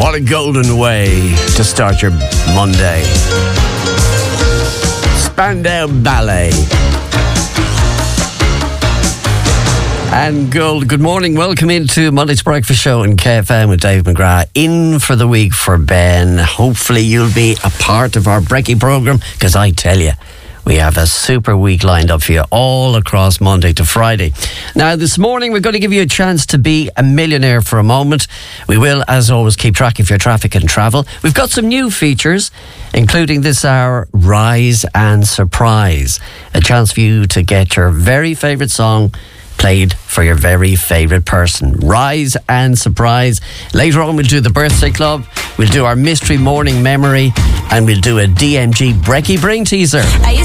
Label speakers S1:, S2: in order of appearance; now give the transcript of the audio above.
S1: What a golden way to start your Monday. Spandau Ballet. And good morning. Welcome into Monday's Breakfast Show in KFM with Dave McGrath. In for the week for Ben. Hopefully you'll be a part of our Brekkie programme, because I tell you, we have a super week lined up for you all across Monday to Friday. Now, this morning, we're going to give you a chance to be a millionaire for a moment. We will, as always, keep track of your traffic and travel. We've got some new features, including this hour, Rise and Surprise. A chance for you to get your very favourite song played for your very favourite person. Rise and Surprise. Later on, we'll do the Birthday Club. We'll do our Mystery Morning Memory. And we'll do a DMG Brekkie Brain teaser.